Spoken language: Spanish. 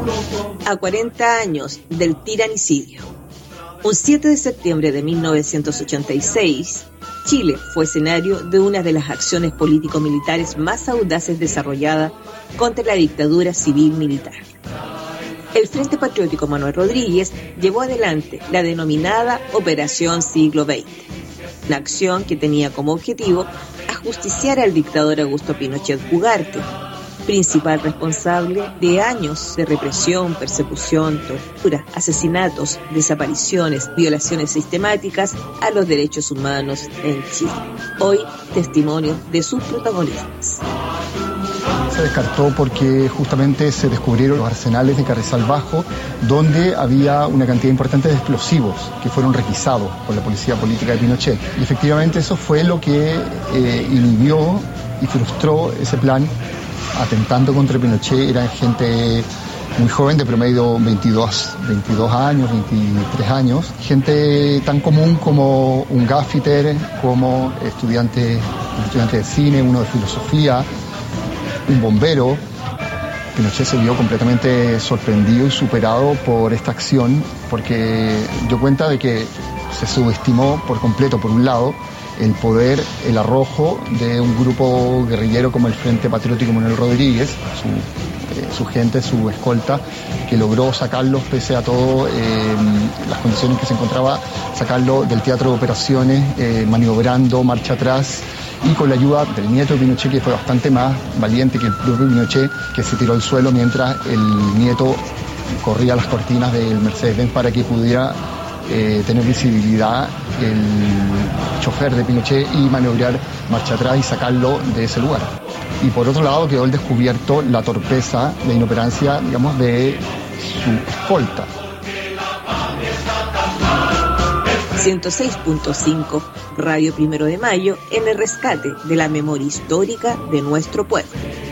A 40 años del tiranicidio. Un 7 de septiembre de 1986, Chile fue escenario de una de las acciones político-militares más audaces desarrolladas contra la dictadura civil-militar. El Frente Patriótico Manuel Rodríguez llevó adelante la denominada Operación Siglo XX, una acción que tenía como objetivo ajusticiar al dictador Augusto Pinochet Ugarte, principal responsable de años de represión, persecución, tortura, asesinatos, desapariciones, violaciones sistemáticas a los derechos humanos en Chile. Hoy, testimonio de sus protagonistas. Se descartó porque justamente se descubrieron los arsenales de Carrizal Bajo, donde había una cantidad importante de explosivos que fueron requisados por la policía política de Pinochet. Y efectivamente eso fue lo que inhibió y frustró ese plan, atentando contra Pinochet. Era gente muy joven, de promedio 22 años, 23 años, gente tan común como un gaffiter, como un estudiante de cine, uno de filosofía, un bombero. Pinochet se vio completamente sorprendido y superado por esta acción, porque dio cuenta de que se subestimó por completo, por un lado, el poder, el arrojo de un grupo guerrillero como el Frente Patriótico Manuel Rodríguez, su gente, su escolta, que logró sacarlos, pese a todo las condiciones en que se encontraba, sacarlo del teatro de operaciones, maniobrando, marcha atrás, y con la ayuda del nieto de Pinochet, que fue bastante más valiente que el propio Pinochet, que se tiró al suelo mientras el nieto corría las cortinas del Mercedes-Benz para que pudiera tener visibilidad el chofer de Pinochet y maniobrar marcha atrás y sacarlo de ese lugar. Y por otro lado quedó al descubierto la torpeza, la inoperancia, digamos, de su escolta. 106.5 Radio 1 de Mayo en el rescate de la memoria histórica de nuestro pueblo.